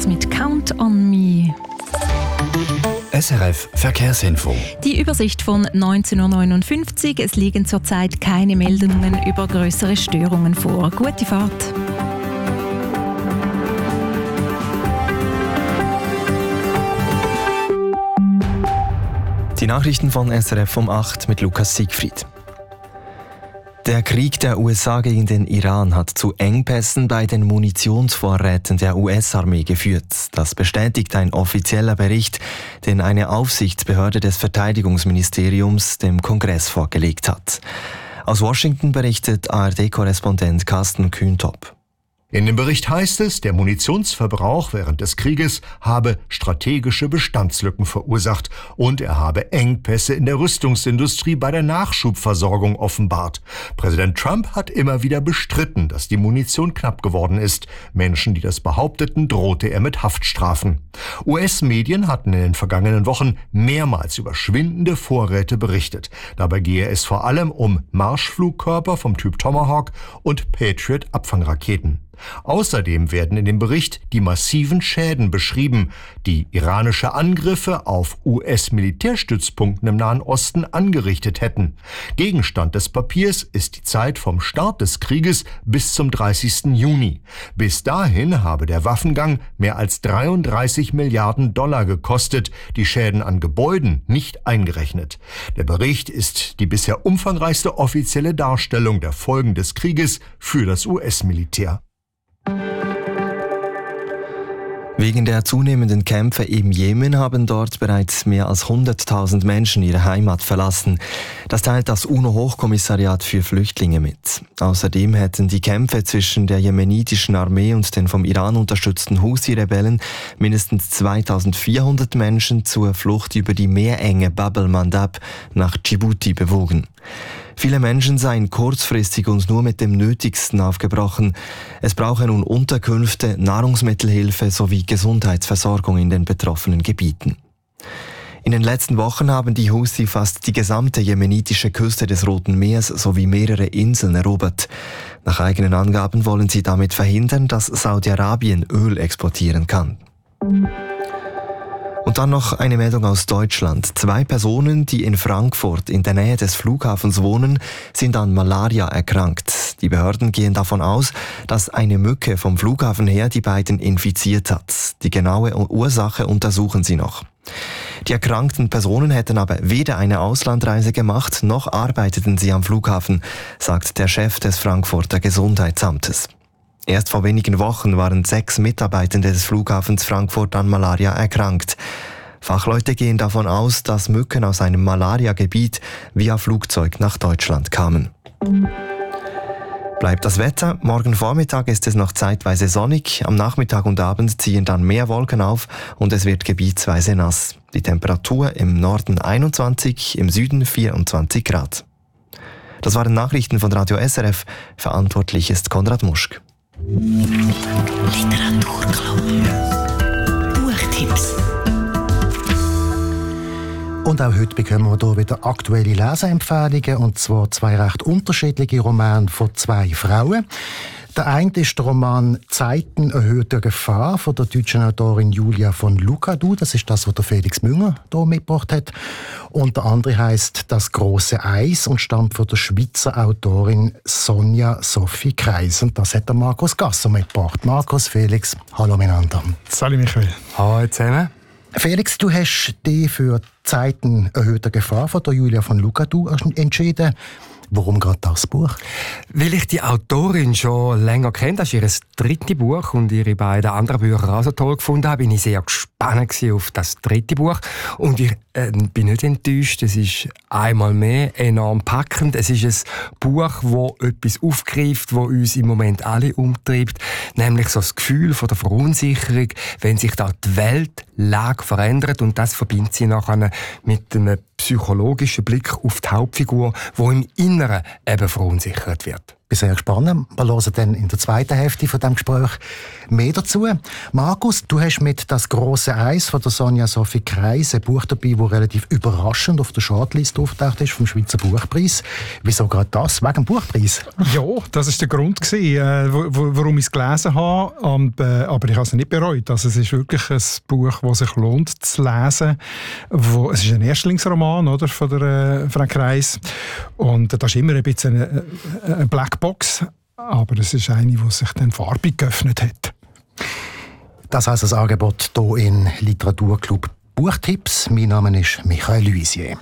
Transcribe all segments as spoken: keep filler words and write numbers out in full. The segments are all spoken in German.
Charts mit «Count on Me». S R F Verkehrsinfo. Die Übersicht von neunzehn Uhr neunundfünfzig. Es liegen zurzeit keine Meldungen über größere Störungen vor. Gute Fahrt. Die Nachrichten von S R F um acht mit Lukas Siegfried. Der Krieg der U S A gegen den Iran hat zu Engpässen bei den Munitionsvorräten der U S-Armee geführt. Das bestätigt ein offizieller Bericht, den eine Aufsichtsbehörde des Verteidigungsministeriums dem Kongress vorgelegt hat. Aus Washington berichtet A R D-Korrespondent Carsten Kühntop. In dem Bericht heißt es, der Munitionsverbrauch während des Krieges habe strategische Bestandslücken verursacht und er habe Engpässe in der Rüstungsindustrie bei der Nachschubversorgung offenbart. Präsident Trump hat immer wieder bestritten, dass die Munition knapp geworden ist. Menschen, die das behaupteten, drohte er mit Haftstrafen. U S-Medien hatten in den vergangenen Wochen mehrmals über schwindende Vorräte berichtet. Dabei gehe es vor allem um Marschflugkörper vom Typ Tomahawk und Patriot-Abfangraketen. Außerdem werden in dem Bericht die massiven Schäden beschrieben, die iranische Angriffe auf U S-Militärstützpunkten im Nahen Osten angerichtet hätten. Gegenstand des Papiers ist die Zeit vom Start des Krieges bis zum dreißigsten Juni. Bis dahin habe der Waffengang mehr als dreiunddreißig Milliarden Dollar gekostet, die Schäden an Gebäuden nicht eingerechnet. Der Bericht ist die bisher umfangreichste offizielle Darstellung der Folgen des Krieges für das U S-Militär. Wegen der zunehmenden Kämpfe im Jemen haben dort bereits mehr als hunderttausend Menschen ihre Heimat verlassen. Das teilt das UNO-Hochkommissariat für Flüchtlinge mit. Außerdem hätten die Kämpfe zwischen der jemenitischen Armee und den vom Iran unterstützten Husi-Rebellen mindestens zweitausendvierhundert Menschen zur Flucht über die Meerenge Bab el-Mandab nach Djibouti bewogen. Viele Menschen seien kurzfristig und nur mit dem Nötigsten aufgebrochen. Es brauche nun Unterkünfte, Nahrungsmittelhilfe sowie Gesundheitsversorgung in den betroffenen Gebieten. In den letzten Wochen haben die Husi fast die gesamte jemenitische Küste des Roten Meers sowie mehrere Inseln erobert. Nach eigenen Angaben wollen sie damit verhindern, dass Saudi-Arabien Öl exportieren kann. Und dann noch eine Meldung aus Deutschland. Zwei Personen, die in Frankfurt in der Nähe des Flughafens wohnen, sind an Malaria erkrankt. Die Behörden gehen davon aus, dass eine Mücke vom Flughafen her die beiden infiziert hat. Die genaue Ursache untersuchen sie noch. Die erkrankten Personen hätten aber weder eine Auslandreise gemacht, noch arbeiteten sie am Flughafen, sagt der Chef des Frankfurter Gesundheitsamtes. Erst vor wenigen Wochen waren sechs Mitarbeitende des Flughafens Frankfurt an Malaria erkrankt. Fachleute gehen davon aus, dass Mücken aus einem Malaria-Gebiet via Flugzeug nach Deutschland kamen. Bleibt das Wetter. Morgen Vormittag ist es noch zeitweise sonnig. Am Nachmittag und Abend ziehen dann mehr Wolken auf und es wird gebietsweise nass. Die Temperatur im Norden einundzwanzig, im Süden vierundzwanzig Grad. Das waren Nachrichten von Radio S R F. Verantwortlich ist Konrad Muschk. Literaturclub. Buchtipps. Und auch heute bekommen wir hier wieder aktuelle Leseempfehlungen, und zwar zwei recht unterschiedliche Romane von zwei Frauen. Der eine ist der Roman «Zeiten erhöhter Gefahr» von der deutschen Autorin Julia von Lucadou. Das ist das, was der Felix Münger hier mitgebracht hat. Und der andere heisst «Das große Eis» und stammt von der Schweizer Autorin Sonja Sophie Kreis. Und das hat der Markus Gasser mitgebracht. Markus, Felix, hallo miteinander. Salut Michael. Hallo zusammen. Felix, du hast dich für «Zeiten erhöhter Gefahr» von der Julia von Lucadou entschieden. Warum gerade das Buch? Weil ich die Autorin schon länger kenne. Das ist ihr drittes Buch und ihre beiden anderen Bücher auch so toll gefunden habe. Bin ich sehr gespannt auf das dritte Buch. Und ich äh, bin nicht enttäuscht. Es ist einmal mehr enorm packend. Es ist ein Buch, das etwas aufgreift, das uns im Moment alle umtreibt. Nämlich so das Gefühl von der Verunsicherung, wenn sich da die Weltlage verändert. Und das verbindet sie nachher mit einem psychologischen Blick auf die Hauptfigur, die im Inneren eben verunsichert wird. bin sehr gespannt. Wir hören dann in der zweiten Hälfte von diesem Gespräch mehr dazu. Markus, du hast mit «Das große Eis» von der Sonja Sophie Kreis ein Buch dabei, das relativ überraschend auf der Shortlist auftaucht ist vom Schweizer Buchpreis. Wieso gerade das? Wegen dem Buchpreis? Ja, das war der Grund, gewesen, äh, warum ich es gelesen habe. Und, äh, aber ich habe es nicht bereut. Also, es ist wirklich ein Buch, das sich lohnt zu lesen. Wo, es ist ein Erstlingsroman, oder, von der äh, Frau Kreis. Und das ist immer ein bisschen eine, eine Blackbox. Aber es ist eine, die sich dann farbig geöffnet hat. Das heisst das Angebot hier in Literaturclub Buchtipps. Mein Name ist Michael Luisier.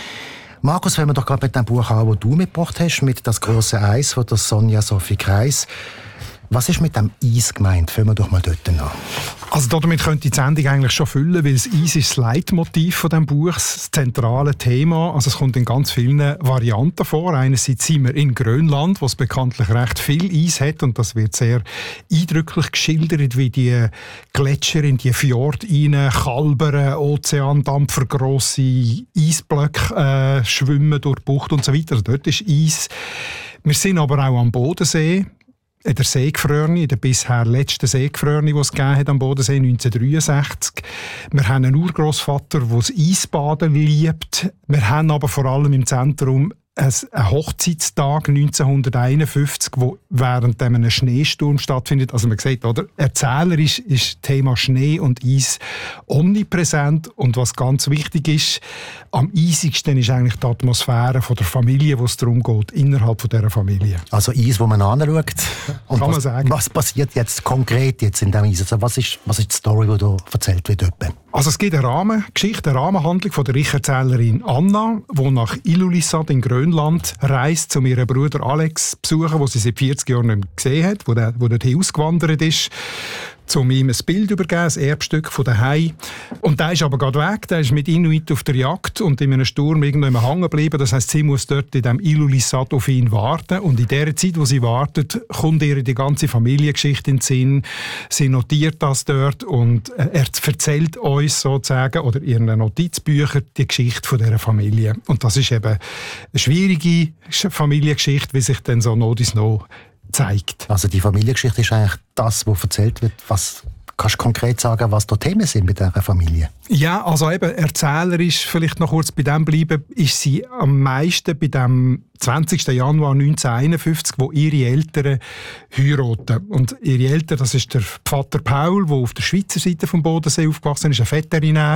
Markus, wenn wir doch gerade mit dem Buch an, das du mitgebracht hast, mit «Das große Eis» von der Sonja Sophie Kreis. Was ist mit dem Eis gemeint? Fangen wir doch mal dort an. Also damit könnte die Sendung eigentlich schon füllen, weil das Eis ist das Leitmotiv von dem Buch, das zentrale Thema. Also es kommt in ganz vielen Varianten vor. Einerseits sind wir in Grönland, wo es bekanntlich recht viel Eis hat, und das wird sehr eindrücklich geschildert, wie die Gletscher in die Fjorde rein kalbern, Ozeandampfer, grosse Eisblöcke äh, schwimmen durch die Bucht und so weiter. Also dort ist Eis. Wir sind aber auch am Bodensee. In der Seegefrorene, der bisher letzte Seegefrorene, den es gegeben hat am Bodensee neunzehnhundertdreiundsechzig. Wir haben einen Urgroßvater, der das Eisbaden liebt. Wir haben aber vor allem im Zentrum ein Hochzeitstag neunzehnhunderteinundfünfzig, wo während einem Schneesturm stattfindet. Also man sieht, oder? Erzählerisch ist das Thema Schnee und Eis omnipräsent. Und was ganz wichtig ist, am eisigsten ist eigentlich die Atmosphäre von der Familie, wo es darum geht, innerhalb von dieser Familie. Also Eis, wo man anschaut. Und Kann man was, sagen. Was passiert jetzt konkret jetzt in diesem Eis? Also was ist, was ist die Story, die da erzählt wird? Also es gibt eine Rahmengeschichte, eine Rahmenhandlung von der Ich-Erzählerin Anna, die nach Ilulissat in Grönland reist, um ihren Bruder Alex zu besuchen, den sie seit vierzig Jahren nicht mehr gesehen hat, wo der, wo dorthin ausgewandert ist, um ihm ein Bild zu übergeben, ein Erbstück von daheim. Und der ist aber gerade weg, der ist mit Inuit auf der Jagd und in einem Sturm irgendwo hängen geblieben. Das heisst, sie muss dort in diesem Ilulissat auf ihn warten. Und in der Zeit, wo sie wartet, kommt ihr die ganze Familiengeschichte in den Sinn. Sie notiert das dort und er erzählt uns sozusagen, oder in ihren Notizbüchern, die Geschichte von dieser Familie. Und das ist eben eine schwierige Familiengeschichte, wie sich dann so noch dies noch zeigt. Also die Familiengeschichte ist eigentlich das, was erzählt wird. Was kannst du konkret sagen, was da Themen sind bei dieser Familie? Ja, also eben erzählerisch, vielleicht noch kurz bei dem bleiben, ist sie am meisten bei dem zwanzigsten Januar neunzehnhunderteinundfünfzig, wo ihre Eltern heiraten. Und ihre Eltern, das ist der Vater Paul, der auf der Schweizer Seite vom Bodensee aufgewachsen ist, ein Veterinär,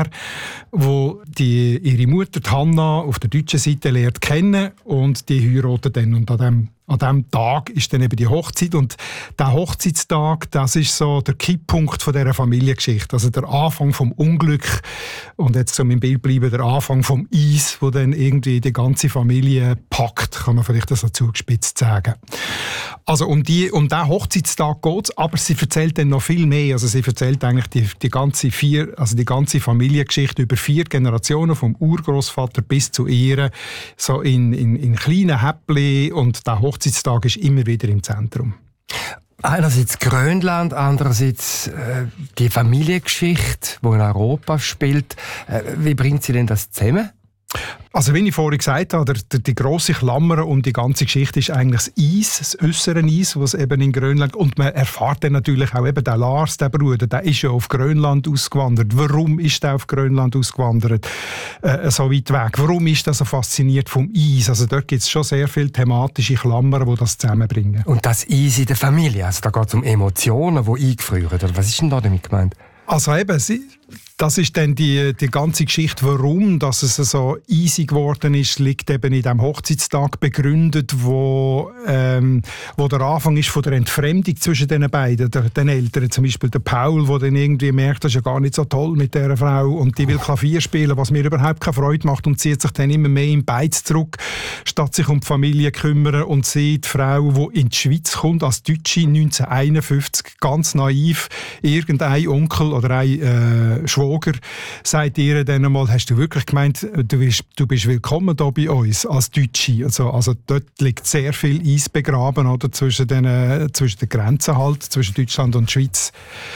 wo die, ihre Mutter die Hanna auf der deutschen Seite lernt kennen, und die heiraten dann. Und an dem An diesem Tag ist dann eben die Hochzeit, und der Hochzeitstag, das ist so der Kipppunkt von dieser Familiengeschichte, also der Anfang vom Unglück und jetzt zum im Bild bleiben, der Anfang vom Eis, wo dann irgendwie die ganze Familie packt, kann man vielleicht so zugespitzt sagen. Also um, die, um diesen Hochzeitstag geht es, aber sie erzählt dann noch viel mehr. Also sie erzählt eigentlich die, die, ganze vier, also die ganze Familiengeschichte über vier Generationen, vom Urgroßvater bis zu ihr, so in, in, in kleinen Häppchen, und der Hochzeitstag ist immer wieder im Zentrum. Einerseits Grönland, andererseits äh, die Familiengeschichte, die in Europa spielt. Äh, wie bringt sie denn das zusammen? Also wie ich vorhin gesagt habe, der, der, die grosse Klammer um die ganze Geschichte ist eigentlich das Eis, das äußere Eis, was eben in Grönland, und man erfährt dann natürlich auch eben, der Lars, der Bruder, der ist ja auf Grönland ausgewandert. Warum ist er auf Grönland ausgewandert, äh, so weit weg? Warum ist er so fasziniert vom Eis? Also dort gibt es schon sehr viele thematische Klammern, die das zusammenbringen. Und das Eis in der Familie, also da geht es um Emotionen, die eingefrieren, oder was ist denn da damit gemeint? Also eben, das ist dann die, die ganze Geschichte, warum dass es so easy geworden ist, liegt eben in diesem Hochzeitstag begründet, wo, ähm, wo der Anfang ist von der Entfremdung zwischen den beiden, der, den Eltern. Zum Beispiel der Paul, der dann irgendwie merkt, das ist ja gar nicht so toll mit dieser Frau und die will Klavier spielen, was mir überhaupt keine Freude macht, und zieht sich dann immer mehr in Beiz zurück, statt sich um die Familie zu kümmern. Und sie, die Frau, die in die Schweiz kommt, als Deutsche neunzehnhunderteinundfünfzig, ganz naiv, irgendein Onkel oder ein äh, Schwager sagt ihr dann einmal, hast du wirklich gemeint, du bist, du bist willkommen hier bei uns als Deutsche? Also, also dort liegt sehr viel Eis begraben, oder, zwischen, den, äh, zwischen den Grenzen halt, zwischen Deutschland und der Schweiz.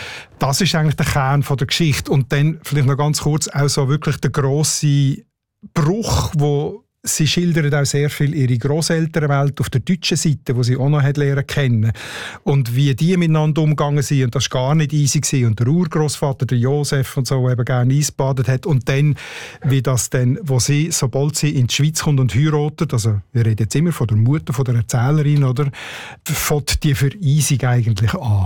Das ist eigentlich der Kern von der Geschichte. Und dann vielleicht noch ganz kurz auch so wirklich der grosse Bruch, wo sie schildert auch sehr viel ihre Grosselternwelt auf der deutschen Seite, die sie auch noch hat lernen kennen. Und wie die miteinander umgegangen sind, und das war gar nicht easy gewesen. Und der Urgroßvater, der Josef und so, eben gerne eisbadet hat. Und dann, wie das dann, wo sie, sobald sie in die Schweiz kommt und heiratet, also wir reden jetzt immer von der Mutter, von der Erzählerin, oder, fängt die Vereisung eigentlich an.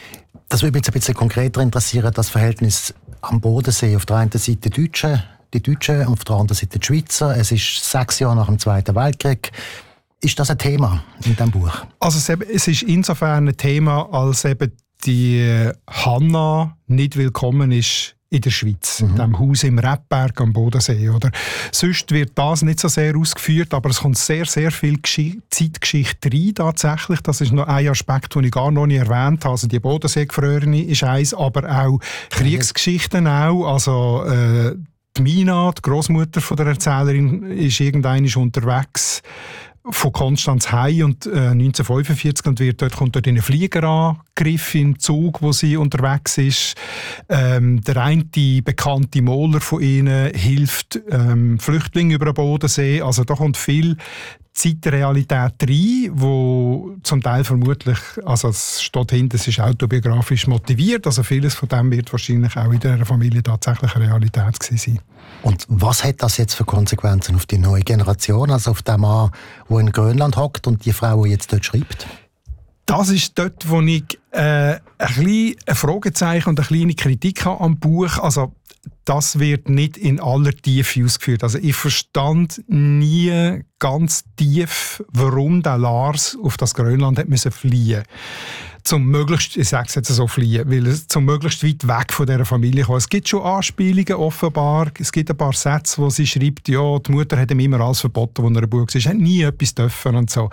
Das würde mich jetzt ein bisschen konkreter interessieren, das Verhältnis am Bodensee. Auf der einen Seite die Deutschen, die Deutschen und auf der anderen Seite die Schweizer. Es ist sechs Jahre nach dem Zweiten Weltkrieg. Ist das ein Thema in diesem Buch? Also es, es ist insofern ein Thema, als eben die Hanna nicht willkommen ist in der Schweiz, mhm. in diesem Haus im Rebberg am Bodensee. Oder? Sonst wird das nicht so sehr ausgeführt, aber es kommt sehr, sehr viel Geschi- Zeitgeschichte rein tatsächlich. Das ist noch ein Aspekt, den ich gar noch nicht erwähnt habe. Also die Bodensee-Gefrorene ist eins, aber auch Kriegsgeschichten auch. Also äh, die Mina, die Großmutter von der Erzählerin, ist irgendwann unterwegs von Konstanz heim und äh, neunzehnhundertfünfundvierzig und wird dort, kommt dort in einen Fliegerangriff im Zug, wo sie unterwegs ist. Ähm, der eine bekannte Moller von ihnen hilft ähm, Flüchtlingen über den Bodensee. Also da kommt viel Zeitrealität rein, wo zum Teil vermutlich, also es steht hinten, es ist autobiografisch motiviert, also vieles von dem wird wahrscheinlich auch in der Familie tatsächlich eine Realität gewesen sein. Und was hat das jetzt für Konsequenzen auf die neue Generation, also auf den Mann, der in Grönland hockt und die Frau, die jetzt dort schreibt? Das ist dort, wo ich äh, ein bisschen ein Fragezeichen und eine kleine Kritik habe am Buch. Also das wird nicht in aller Tiefe ausgeführt. Also ich verstand nie ganz tief, warum der Lars auf das Grönland hat müssen fliehen. Zum möglichst, ich sage es jetzt so, fliehen, weil es zum möglichst weit weg von dieser Familie kommt. Es gibt schon Anspielungen offenbar. Es gibt ein paar Sätze, wo sie schreibt, ja, die Mutter hat ihm immer alles verboten, als er ein Bub war. Er hat nie etwas dürfen und so.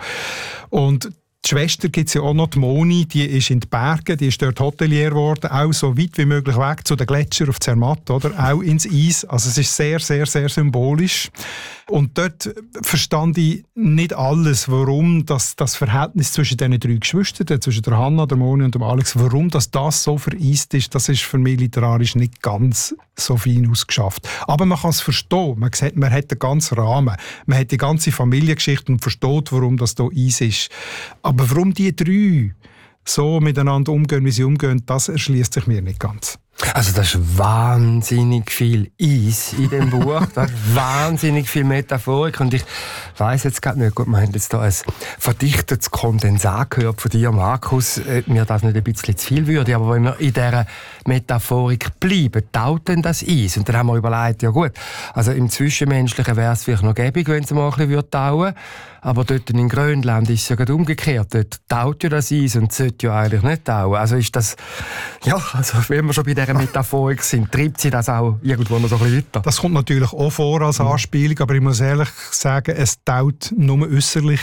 Und die Schwester gibt es ja auch noch, die Moni, die ist in den Bergen, die ist dort Hotelier geworden, auch so weit wie möglich weg zu den Gletschern auf Zermatt, oder? Auch ins Eis. Also es ist sehr, sehr, sehr symbolisch. Und dort verstand ich nicht alles, warum das, das Verhältnis zwischen diesen drei Geschwistern, zwischen der Hanna, der Moni und dem Alex, warum das, das so vereist ist, das ist für mich literarisch nicht ganz so fein ausgeschafft. Aber man kann es verstehen. Man sieht, man hat den ganzen Rahmen. Man hat die ganze Familiengeschichte und versteht, warum das hier Eis ist. Aber warum die drei so miteinander umgehen, wie sie umgehen, das erschließt sich mir nicht ganz. Also das ist wahnsinnig viel Eis in dem Buch, das ist wahnsinnig viel Metaphorik und ich weiss jetzt gerade nicht, gut, wir haben jetzt da ein verdichtetes Kondensat gehört von dir, Markus, ob mir das nicht ein bisschen zu viel würde, aber wenn wir in dieser Metaphorik bleiben, taut denn das Eis? Und dann haben wir überlegt, ja gut, also im Zwischenmenschlichen wäre es vielleicht noch gäbig, wenn es mal ein bisschen tauen würde, aber dort in Grönland ist es ja gerade umgekehrt, dort taut ja das Eis und sollte ja eigentlich nicht tauen. Also ist das, ja, also wenn wir schon bei dieser Metaphorik sind, treibt sie das auch irgendwo noch so ein bisschen weiter? Das kommt natürlich auch vor als Anspielung, aber ich muss ehrlich sagen, es taut nur äußerlich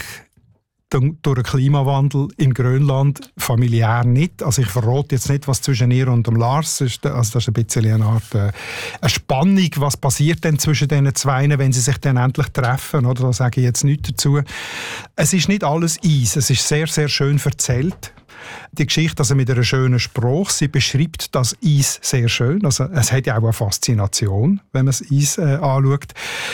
durch den Klimawandel in Grönland familiär nicht. Also ich verrate jetzt nicht, was zwischen ihr und dem Lars ist. Also das ist ein bisschen eine Art äh, eine Spannung. Was passiert denn zwischen diesen zwei, wenn sie sich dann endlich treffen? Oder? Da sage ich jetzt nichts dazu. Es ist nicht alles Eis. Es ist sehr, sehr schön erzählt. Die Geschichte also mit einer schönen Sprache. Sie beschreibt das Eis sehr schön. Also es hat ja auch eine Faszination, wenn man das Eis äh, anschaut.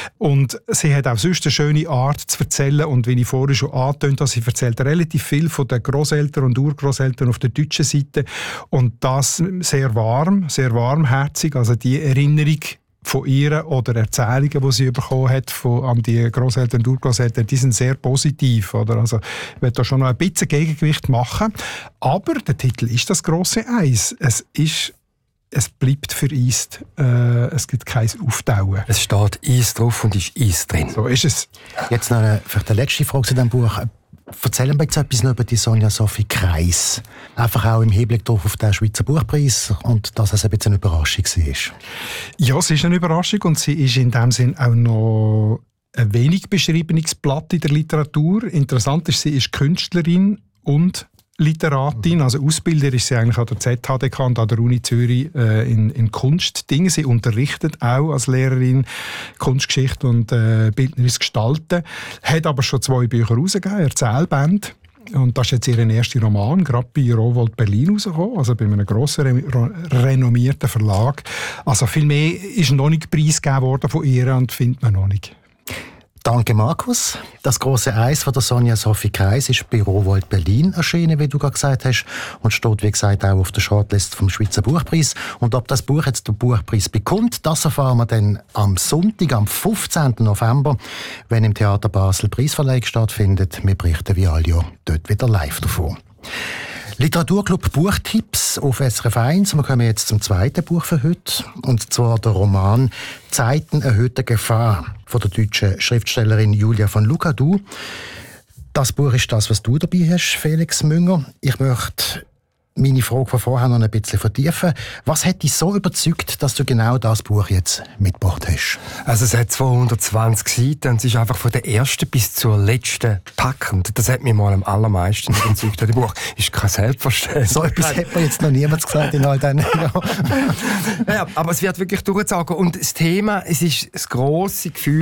Und sie hat auch sonst eine schöne Art zu erzählen. Und wie ich vorhin schon angetönt habe, sie erzählt relativ viel von den Grosseltern und Urgroßeltern auf der deutschen Seite. Und das sehr warm, sehr warmherzig. Also die Erinnerung von ihr oder Erzählungen, die sie bekommen hat von, an die Grosseltern und Urgroßeltern, die sind sehr positiv. Oder? Also ich werde da schon noch ein bisschen Gegengewicht machen. Aber der Titel ist das grosse Eis. Es ist Es bleibt vereist. Äh, es gibt kein Auftauen. Es steht Eis drauf und ist Eis drin. So ist es. Jetzt noch eine, vielleicht eine letzte Frage zu diesem Buch. Erzählen wir jetzt etwas noch über die Sonja Sophie Kreis. Einfach auch im Hinblick auf den Schweizer Buchpreis und dass es ein bisschen eine Überraschung war. Ja, es ist eine Überraschung und sie ist in dem Sinn auch noch ein wenig beschriebenes Blatt in der Literatur. Interessant ist, sie ist Künstlerin und Literatin, also Ausbilder ist sie eigentlich an der Z H D K und an der Uni Zürich äh, in, in Kunstdingen. Sie unterrichtet auch als Lehrerin Kunstgeschichte und äh, bildnerisches Gestalten, hat aber schon zwei Bücher rausgegeben, Erzählbände. Und das ist jetzt ihr erster Roman, gerade bei Rowohlt Berlin rausgekommen, also bei einem grossen, re- renommierten Verlag. Also viel mehr ist noch nicht preisgegeben worden von ihr und findet man noch nicht. Danke, Markus. Das große Eis von der Sonja Sophie Kreis ist bei Rowohlt Berlin erschienen, wie du gerade gesagt hast, und steht, wie gesagt, auch auf der Shortlist vom Schweizer Buchpreis. Und ob das Buch jetzt den Buchpreis bekommt, das erfahren wir dann am Sonntag, am fünfzehnten November, wenn im Theater Basel Preisverleihung stattfindet. Wir berichten wie alle Jahr dort wieder live davon. Literaturclub Buchtipps auf S R F eins. Wir kommen jetzt zum zweiten Buch für heute. Und zwar der Roman «Zeiten erhöhter Gefahr» von der deutschen Schriftstellerin Julia von Lucadou. Das Buch ist das, was du dabei hast, Felix Münger. Ich möchte meine Frage von vorher noch ein bisschen vertiefen. Was hat dich so überzeugt, dass du genau das Buch jetzt mitgebracht hast? Also es hat zweihundertzwanzig Seiten und es ist einfach von der ersten bis zur letzten packend. Das hat mich mal am allermeisten überzeugt. Das Buch ist kein Selbstverständnis. So etwas hat mir jetzt noch niemand gesagt in all diesen Jahren. Ja, aber es wird wirklich durchgezogen. Und das Thema, es ist das grosse Gefühl,